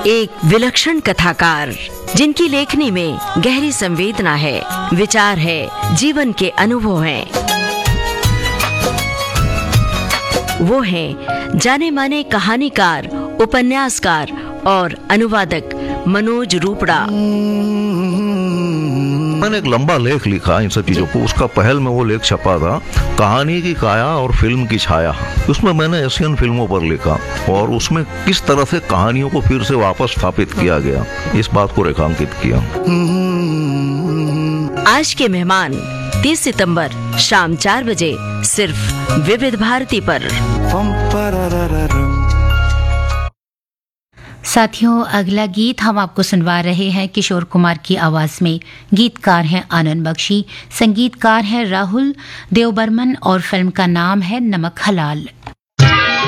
एक विलक्षण कथाकार जिनकी लेखनी में गहरी संवेदना है, विचार है, जीवन के अनुभव हैं। वो हैं जाने माने कहानीकार, उपन्यासकार और अनुवादक मनोज रूपड़ा। मैंने एक लंबा लेख लिखा इन सब चीजों को। उसका पहल में वो लेख छपा था, कहानी की काया और फिल्म की छाया। उसमें मैंने एशियन फिल्मों पर लिखा और उसमें किस तरह से कहानियों को फिर से वापस स्थापित किया गया, इस बात को रेखांकित किया। आज के मेहमान 30 सितंबर शाम 4 बजे सिर्फ विविध भारती पर। साथियों, अगला गीत हम आपको सुनवा रहे हैं किशोर कुमार की आवाज में। गीतकार हैं आनंद बख्शी, संगीतकार हैं राहुल देवबर्मन और फिल्म का नाम है नमक हलाल।